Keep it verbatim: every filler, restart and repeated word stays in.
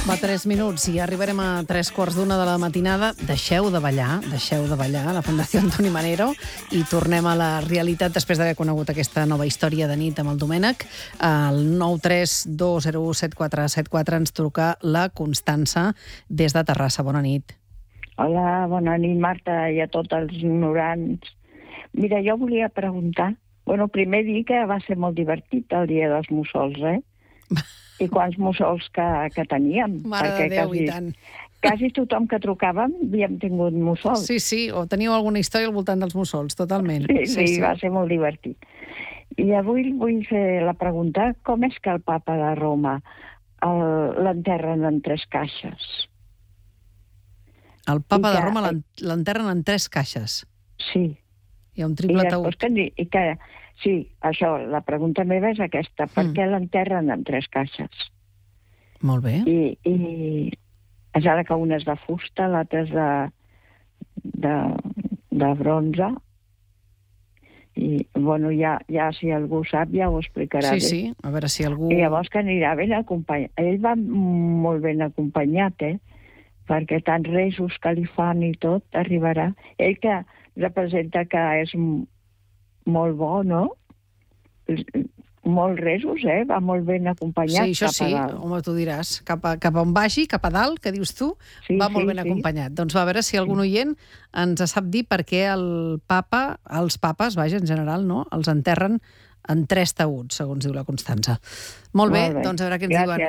Va tres minuts i arribarem a tres quarts d'una de la matinada. Deixeu de ballar, deixeu de ballar a la Fundació Antoni Manero i tornem a la realitat després d'haver conegut aquesta nova història de nit amb el Domènec. Al nou tres dos zero u set quatre set quatre ens truca la Constança des de Terrassa. Bona nit. Hola, bona nit, Marta, i a tots els ignorants. Mira, jo volia preguntar... Bueno, primer dir que va ser molt divertit el dia dels mussols, eh? I quants mussols que, que teníem. Mare de Déu, quasi, i tant. Quasi tothom que trucàvem havíem tingut mussols. Sí, sí, o teníeu alguna història al voltant dels mussols, totalment. Sí, sí, sí, va ser molt divertit. I avui vull fer la pregunta, com és que el papa de Roma l'enterren en tres caixes? El papa I de que- Roma l'en- l'enterren en tres caixes. Sí. Hi ha un I triple després taüt. que, di- i que... Sí, això, la pregunta meva és aquesta. Per Mm. què l'enterren en tres caixes? Molt bé. I, i és ara que una és de fusta, l'altra és de, de, de bronze. I, bueno, ja, ja si algú sap, ja ho explicarà Sí, bé. sí, a veure si algú... I llavors que anirà ben acompanyat. Ell va molt ben acompanyat, eh? Perquè tants resos que li fan i tot arribarà. Ell que representa que és m- molt bo, no? Molts resos, eh? Va molt ben acompanyat. Sí, això cap a sí, dalt. home, tu diràs. Cap, a, cap on vagi, cap a dalt, que dius tu, Sí, va molt sí, ben sí. acompanyat. Doncs va a veure si algun oient ens sap dir per què el papa, els papes, vaja, en general, no?, els enterren en tres taüts, segons diu la Constança. Molt bé, Molt bé. doncs a veure què ens Gràcies. diuen.